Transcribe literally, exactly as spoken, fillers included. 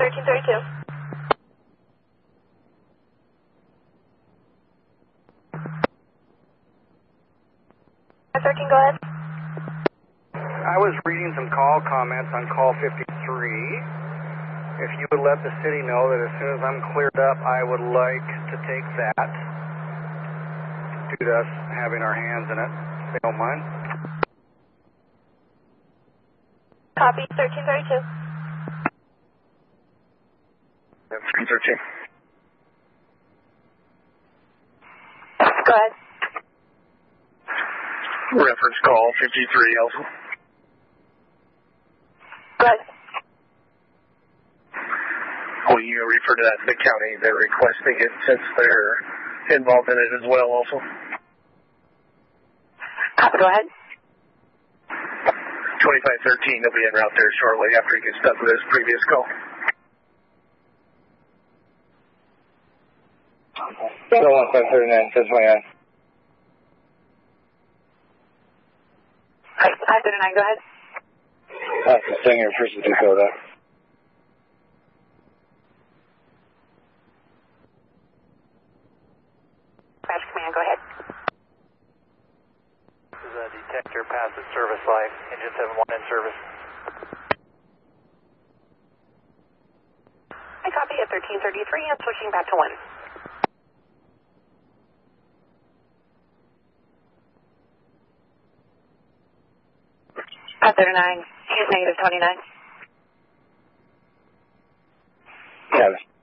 thirteen thirty-two. thirteen, go ahead. I was reading some call comments on call fifty-three. If you would let the city know that as soon as I'm cleared up, I would like to take that, due to us having our hands in it, if they don't mind. Copy, thirteen thirty-two. thirteen thirteen. Go ahead. Reference call fifty-three, Alpha. Go ahead. Will you refer to that to the county? They're requesting it since they're involved in it as well also. Copy, go ahead. twenty-five thirteen, they'll be en route there shortly after he gets done with his previous call. Go on, five thirty-nine, ten twenty-nine. five thirty-nine, go ahead. That's the Stinger, First Dakota. Crash command, go ahead. This is a detector passive service line, engine seven one in service. I copy at thirteen thirty-three and switching back to one. five thirty-nine, here's negative twenty-nine. Yeah.